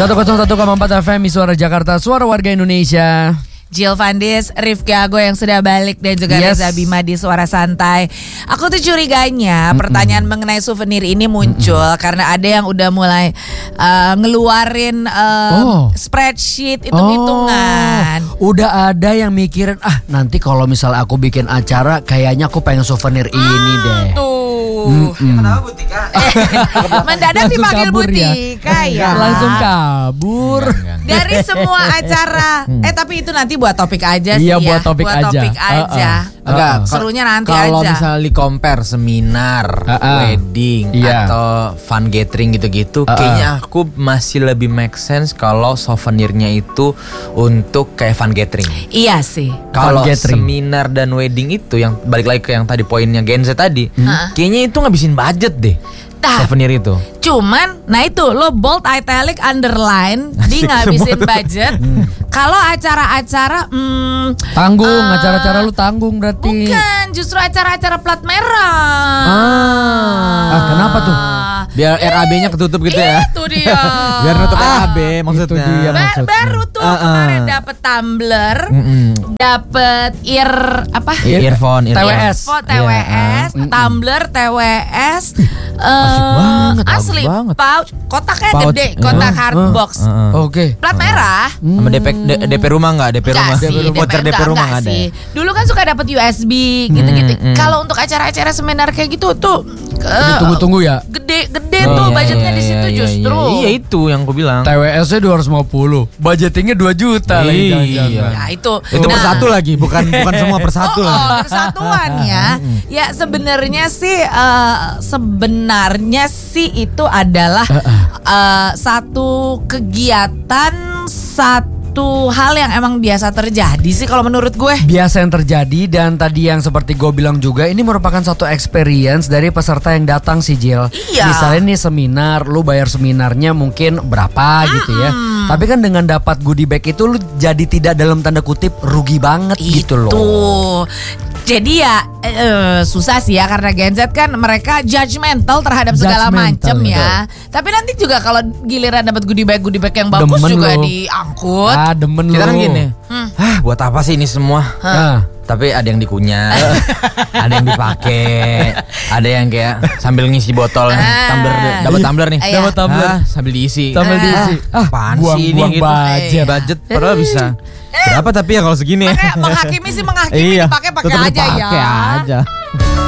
101,4 FM Suara Jakarta, suara warga Indonesia. Jill Vandis, Rifki Ago yang sudah balik dan juga Reza Bima di Suara Santai. Aku tuh curiganya pertanyaan mengenai souvenir ini muncul karena ada yang udah mulai ngeluarin spreadsheet hitung-hitungan. Udah ada yang mikirin nanti kalau misal aku bikin acara kayaknya aku pengen souvenir ini deh. Kenapa Butika? Mendadak dipanggil Butika ya. Langsung kabur. Dari semua acara. Tapi itu nanti buat topik aja sih. Iya, ya. buat topik aja. Enggak, serunya nanti kalau aja. misalnya di compare seminar, wedding atau fun gathering gitu-gitu, kayaknya aku masih lebih make sense kalau souvenirnya itu untuk kayak fun gathering. Iya sih. Kalau seminar dan wedding itu yang balik lagi ke yang tadi poinnya Gen Z tadi, kayaknya itu ngabisin budget deh. Souvenir itu. Cuman, nah itu lo bold, italic, underline, di ngabisin budget. Kalau acara-acara, tanggung, acara-acara lu tanggung berarti. Bukan, justru acara-acara plat merah. Kenapa tuh? Biar RAB-nya ketutup gitu ya. Itu dia. Biar nutup RAB maksudnya. Itu dia maksudnya. Baru tuh kemarin dapet tumbler, dapet earphone, TWS, tumbler, TWS. Asli banget. pouch, kotaknya gede, kotak hardbox. Oke. Plat merah. Sama DP rumah enggak? DP rumah. Voucher DP rumah enggak ada. Dulu kan suka dapat USB gitu-gitu. Kalau untuk acara-acara seminar kayak gitu tuh Tunggu ya. Gede tuh budgetnya di situ justru. Iya itu yang aku bilang. TWS-nya 250, budgetingnya 2 juta lagi. Ya itu per satu lagi, bukan semua per satu lagi. Persatuan ya. Ya sebenarnya sih itu adalah satu kegiatan, satu hal yang emang biasa terjadi sih kalau menurut gue. Biasa yang terjadi, dan tadi yang seperti gue bilang juga, ini merupakan satu experience dari peserta yang datang sih, Jill. Iya. Misalnya nih seminar, lu bayar seminarnya mungkin berapa gitu ya. Tapi kan dengan dapat goodie bag itu lu jadi tidak dalam tanda kutip rugi banget gitu loh. Jadi ya susah sih ya, karena Gen Z kan mereka judgmental terhadap segala macam ya. Tapi nanti juga kalau giliran dapat goodie bag yang bagus demen juga lo diangkut. Demen kita kan lo gini. Buat apa sih ini semua? Tapi ada yang dikunyah, ada yang dipakai, ada yang kayak sambil ngisi botol, dapat tumbler nih, dapat tumbler sambil diisi. Apaan sih ini gitu? Budget padahal bisa. Berapa tapi ya kalau segini? Makanya menghakimi sih dipakai aja ya. Pakai aja.